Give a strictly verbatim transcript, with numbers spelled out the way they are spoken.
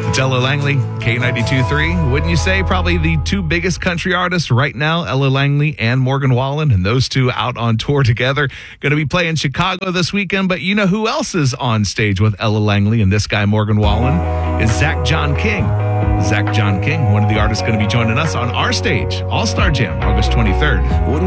It's Ella Langley, K ninety-two point three. Wouldn't you say probably the two biggest country artists right now, Ella Langley and Morgan Wallen, and those two out on tour together. Going to be playing Chicago this weekend, but you know who else is on stage with Ella Langley and this guy, Morgan Wallen, is Zach John King. Zach John King, one of the artists going to be joining us on our stage, All-Star Jam, August twenty-third. Wouldn't